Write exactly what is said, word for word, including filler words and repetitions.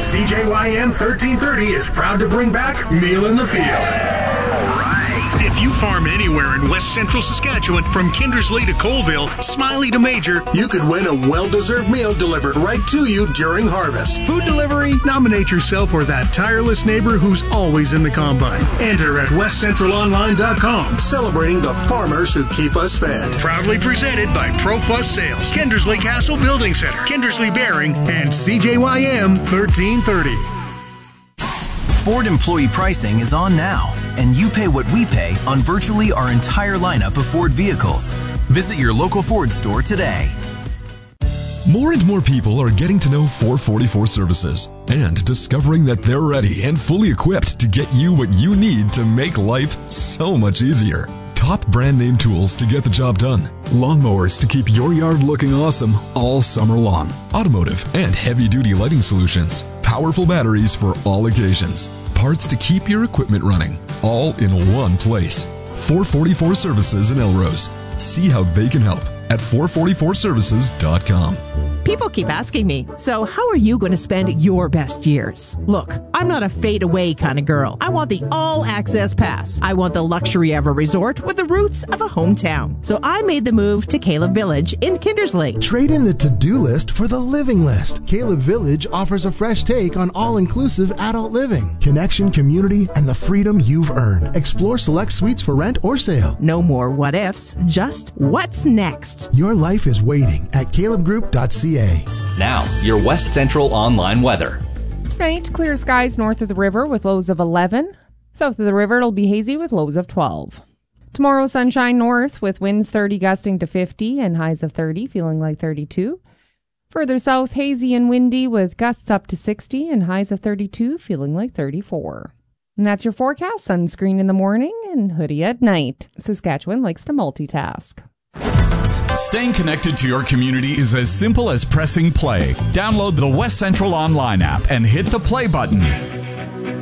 C J Y M thirteen thirty is proud to bring back Meal in the Field. If you farm anywhere in West Central Saskatchewan, from Kindersley to Colville, Smiley to Major, you could win a well-deserved meal delivered right to you during harvest. Food delivery? Nominate yourself or that tireless neighbor who's always in the combine. Enter at west central online dot com. Celebrating the farmers who keep us fed. Proudly presented by ProPlus Sales, Kindersley Castle Building Center, Kindersley Bearing, and C J Y M thirteen thirty. Ford employee pricing is on now, and you pay what we pay on virtually our entire lineup of Ford vehicles. Visit your local Ford store today. More and more people are getting to know four forty-four Services and discovering that they're ready and fully equipped to get you what you need to make life so much easier. Top brand name tools to get the job done. Lawnmowers to keep your yard looking awesome all summer long. Automotive and heavy-duty lighting solutions. Powerful batteries for all occasions. Parts to keep your equipment running. All in one place. four forty-four Services in Elrose. See how they can help at four forty-four services dot com. People keep asking me, so how are you going to spend your best years? Look, I'm not a fade-away kind of girl. I want the all-access pass. I want the luxury of a resort with the roots of a hometown. So I made the move to Caleb Village in Kindersley. Trade in the to-do list for the living list. Caleb Village offers a fresh take on all-inclusive adult living, connection, community, and the freedom you've earned. Explore select suites for rent or sale. No more what-ifs, just what's next. Your life is waiting at caleb group dot c a. Now, your West Central online weather. Tonight, clear skies north of the river with lows of eleven. South of the river, it'll be hazy with lows of twelve. Tomorrow, sunshine north with winds thirty gusting to fifty and highs of thirty, feeling like thirty-two. Further south, hazy and windy with gusts up to sixty and highs of thirty-two, feeling like thirty-four. And that's your forecast. Sunscreen in the morning and hoodie at night. Saskatchewan likes to multitask. Staying connected to your community is as simple as pressing play. Download the West Central Online app and hit the play button.